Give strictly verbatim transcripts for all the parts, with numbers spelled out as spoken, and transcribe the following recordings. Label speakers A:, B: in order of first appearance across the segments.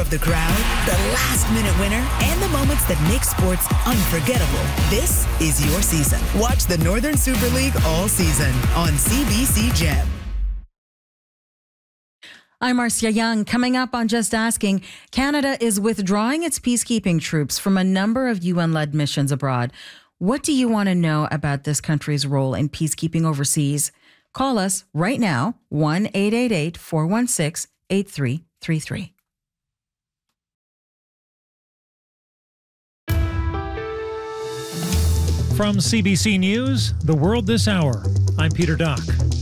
A: of the crowd, the last-minute winner, and the moments that make sports unforgettable. This is your season. Watch the Northern Super League all season on C B C Gem.
B: I'm Marcia Young. Coming up on Just Asking, Canada is withdrawing its peacekeeping troops from a number of U N-led missions abroad. What do you want to know about this country's role in peacekeeping overseas? Call us right now, one eight eight eight, four one six, eight three three three.
C: From C B C News, The World This Hour, I'm Peter Duck.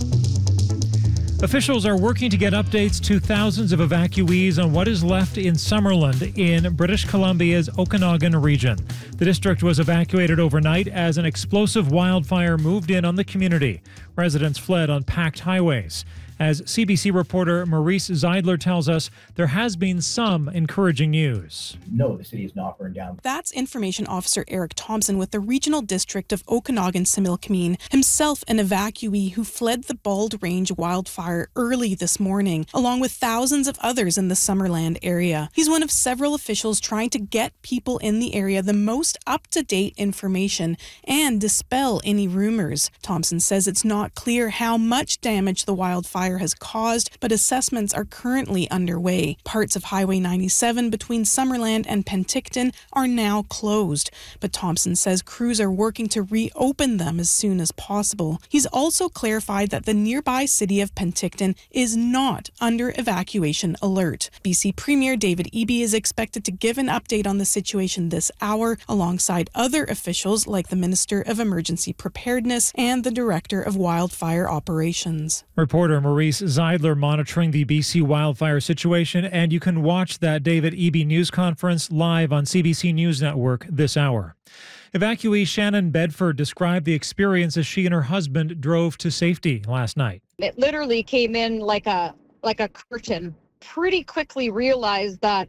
C: Officials are working to get updates to thousands of evacuees on what is left in Summerland in British Columbia's Okanagan region. The district was evacuated overnight as an explosive wildfire moved in on the community. Residents fled on packed highways. As C B C reporter Maurice Zeidler tells us, there has been some encouraging news.
D: No, the city is not burned down.
E: That's Information Officer Eric Thompson with the Regional District of Okanagan-Similkameen, himself an evacuee who fled the Bald Range wildfire early this morning, along with thousands of others in the Summerland area. He's one of several officials trying to get people in the area the most up-to-date information and dispel any rumors. Thompson says it's not clear how much damage the wildfire has caused, but assessments are currently underway. Parts of Highway ninety-seven between Summerland and Penticton are now closed, but Thompson says crews are working to reopen them as soon as possible. He's also clarified that the nearby city of Penticton is not under evacuation alert. B C Premier David Eby is expected to give an update on the situation this hour, alongside other officials like the Minister of Emergency Preparedness and the Director of Wildfire Operations.
C: Reporter Maurice Zeidler monitoring the B C wildfire situation, and you can watch that David Eby news conference live on C B C News Network this hour. Evacuee Shannon Bedford described the experience as she and her husband drove to safety last night.
F: It literally came in like a like a curtain. Pretty quickly realized that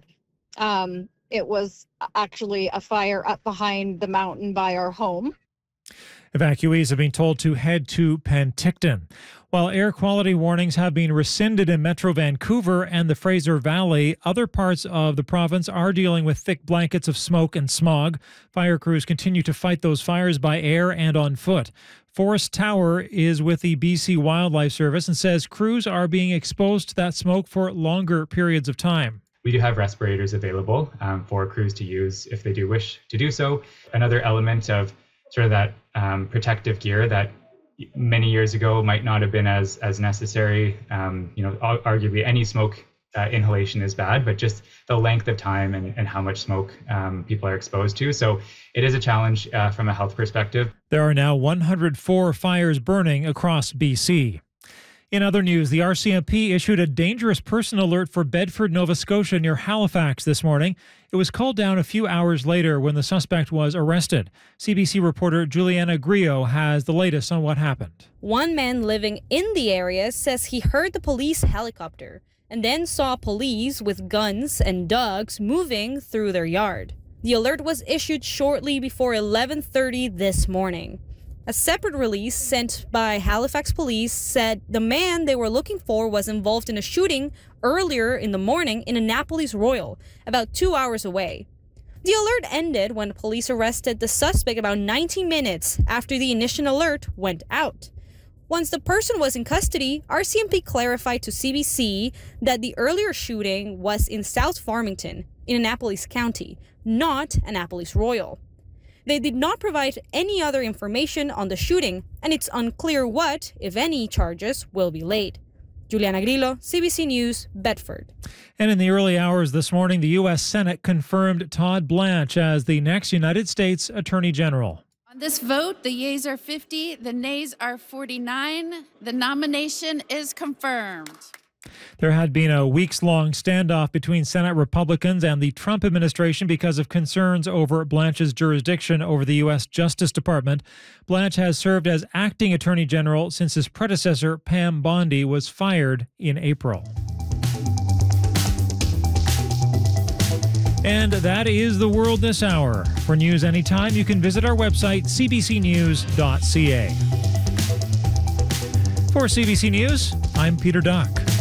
F: um, it was actually a fire up behind the mountain by our home.
C: Evacuees have been told to head to Penticton. While air quality warnings have been rescinded in Metro Vancouver and the Fraser Valley, other parts of the province are dealing with thick blankets of smoke and smog. Fire crews continue to fight those fires by air and on foot. Forrest Tower is with the B C Wildlife Service and says crews are being exposed to that smoke for longer periods of time.
G: We do have respirators available um, for crews to use if they do wish to do so. Another element of sort of that um, protective gear that many years ago might not have been as as necessary. Um, you know, arguably any smoke uh, inhalation is bad, but just the length of time and, and how much smoke um, people are exposed to. So it is a challenge uh, from a health perspective.
C: There are now one hundred four fires burning across B C. In other news, the R C M P issued a dangerous person alert for Bedford, Nova Scotia near Halifax this morning. It was called down a few hours later when the suspect was arrested. C B C reporter Juliana Grillo has the latest on what happened.
H: One man living in the area says he heard the police helicopter and then saw police with guns and dogs moving through their yard. The alert was issued shortly before eleven thirty this morning. A separate release sent by Halifax police said the man they were looking for was involved in a shooting earlier in the morning in Annapolis Royal, about two hours away. The alert ended when police arrested the suspect about ninety minutes after the initial alert went out. Once the person was in custody, R C M P clarified to C B C that the earlier shooting was in South Farmington, in Annapolis County, not Annapolis Royal. They did not provide any other information on the shooting, and it's unclear what, if any, charges will be laid. Juliana Grillo, C B C News, Bedford.
C: And in the early hours this morning, the U S Senate confirmed Todd Blanche as the next United States Attorney General.
I: On this vote, the yeas are fifty, the nays are forty-nine. The nomination is confirmed.
C: There had been a weeks-long standoff between Senate Republicans and the Trump administration because of concerns over Blanche's jurisdiction over the U S Justice Department. Blanche has served as acting Attorney General since his predecessor, Pam Bondi, was fired in April. And that is The World This Hour. For news anytime, you can visit our website, c b c news dot c a. For C B C News, I'm Peter Duck.